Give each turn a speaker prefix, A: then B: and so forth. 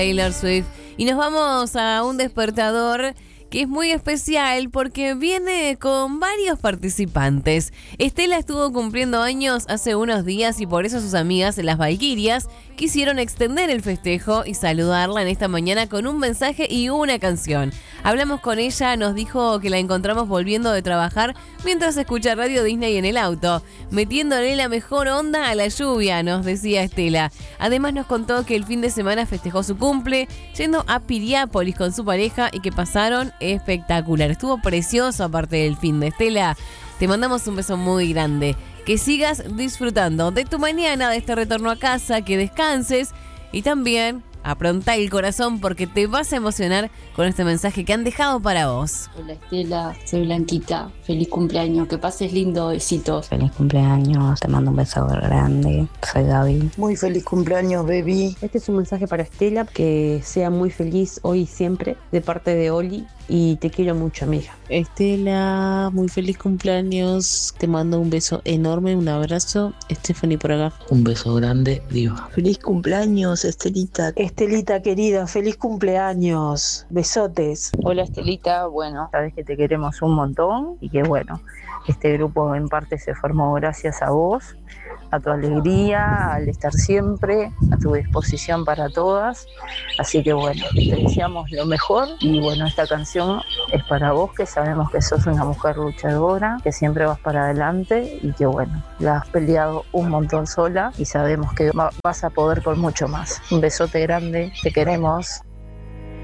A: Taylor Swift. Y nos vamos a un despertador que es muy especial porque viene con varios participantes. Estela estuvo cumpliendo años hace unos días y por eso sus amigas, las Valquirias, quisieron extender el festejo y saludarla en esta mañana con un mensaje y una canción. Hablamos con ella, nos dijo que la encontramos volviendo de trabajar mientras escucha Radio Disney en el auto, metiéndole la mejor onda a la lluvia, nos decía Estela. Además nos contó que el fin de semana festejó su cumple, yendo a Piriápolis con su pareja y que pasaron espectacular. Estuvo precioso aparte del fin de Estela. Te mandamos un beso muy grande. Que sigas disfrutando de tu mañana, de este retorno a casa, que descanses y también apronta el corazón porque te vas a emocionar con este mensaje que han dejado para vos.
B: Hola Estela, soy Blanquita. Feliz cumpleaños, que pases lindo, besitos.
C: Feliz cumpleaños, te mando un beso grande. Soy Gaby.
D: Muy feliz cumpleaños, baby.
E: Este es un mensaje para Estela, que sea muy feliz hoy y siempre, de parte de Oli, y te quiero mucho, amiga.
F: Estela, muy feliz cumpleaños. Te mando un beso enorme, un abrazo. Stephanie por acá.
G: Un beso grande, Diva.
D: Feliz cumpleaños, Estelita.
H: Estelita querida, feliz cumpleaños. Besotes.
C: Hola Estelita, bueno, sabes que te queremos un montón y que bueno, este grupo en parte se formó gracias a vos, a tu alegría, al estar siempre a tu disposición para todas. Así que bueno, te deseamos lo mejor y bueno, esta canción es para vos, que sabemos que sos una mujer luchadora, que siempre vas para adelante y que bueno, la has peleado un montón sola y sabemos que vas a poder con mucho más. Un besote grande, te queremos.